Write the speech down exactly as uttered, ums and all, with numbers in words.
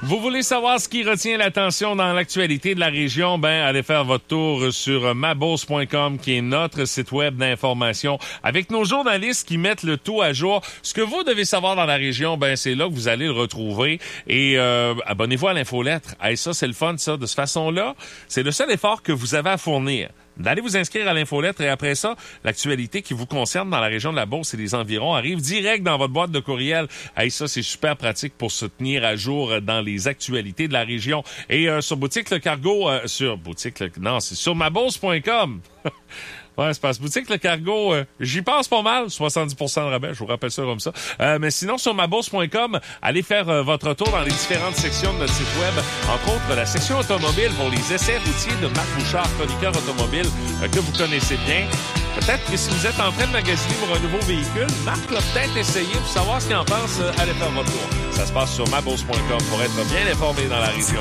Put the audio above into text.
Vous voulez savoir ce qui retient l'attention dans l'actualité de la région? Ben, allez faire votre tour sur ma bourse point com, qui est notre site web d'information, avec nos journalistes qui mettent le tout à jour. Ce que vous devez savoir dans la région, ben, c'est là que vous allez le retrouver. Et euh, abonnez-vous à l'infolettre. Hey, ça, c'est le fun, ça. De cette façon-là, c'est le seul effort que vous avez à fournir. D'aller vous inscrire à l'infolettre et après ça, l'actualité qui vous concerne dans la région de la Beauce et les environs arrive direct dans votre boîte de courriel. Hey, ça, c'est super pratique pour se tenir à jour dans les actualités de la région. Et euh, sur Boutique Le Cargo, euh, sur Boutique Le... Non, c'est sur ma bourse point com. Ouais, c'est parce que Boutique Le Cargo, euh, j'y pense pas mal, soixante-dix pour cent de rabais, je vous rappelle ça comme ça. Euh, mais sinon, sur ma bourse point com, allez faire euh, votre tour dans les différentes sections de notre site web, entre autres la section automobile pour les essais routiers de Marc Bouchard, chroniqueur automobile, euh, que vous connaissez bien. Peut-être que si vous êtes en train de magasiner pour un nouveau véhicule, Marc l'a peut-être essayé pour savoir ce qu'il en pense, euh, allez faire votre tour. Ça se passe sur ma bourse point com pour être bien informé dans la région.